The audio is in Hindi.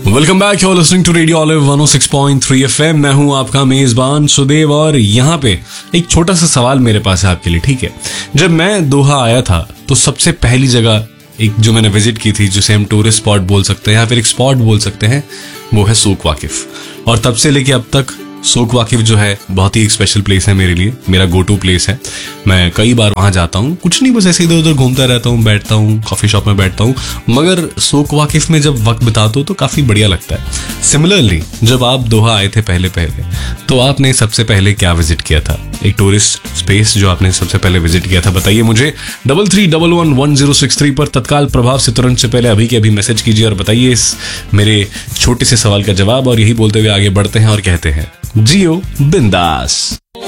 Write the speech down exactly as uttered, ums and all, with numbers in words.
Welcome back, you are listening to radio olive one O six point three FM. मैं हूं आपका मेजबान सुदेव और यहाँ पे एक छोटा सा सवाल मेरे पास है आपके लिए, ठीक है। जब मैं दोहा आया था तो सबसे पहली जगह एक जो मैंने विजिट की थी, जिसे हम टूरिस्ट स्पॉट बोल सकते हैं या फिर एक स्पॉट बोल सकते हैं, वो है सूक वाकिफ। और तब से लेके अब तक सूक वाकिफ जो है बहुत ही एक स्पेशल प्लेस है मेरे लिए, मेरा गो टू प्लेस है। मैं कई बार वहां जाता हूँ, कुछ नहीं बस ऐसे इधर उधर घूमता रहता हूँ, बैठता हूँ, कॉफी शॉप में बैठता हूँ, मगर सूक वाकिफ में जब वक्त बिताता हूँ तो काफी बढ़िया लगता है। सिमिलरली जब आप दोहा आए थे पहले पहले तो आपने सबसे पहले क्या विजिट किया था, एक टूरिस्ट स्पेस जो आपने सबसे पहले विजिट किया था, बताइए मुझे। Double three double one one zero six three पर तत्काल प्रभाव से तुरंत से पहले अभी के अभी मैसेज कीजिए और बताइए इस मेरे छोटे से सवाल का जवाब। और यही बोलते हुए आगे बढ़ते हैं और कहते हैं जियो बिंदास।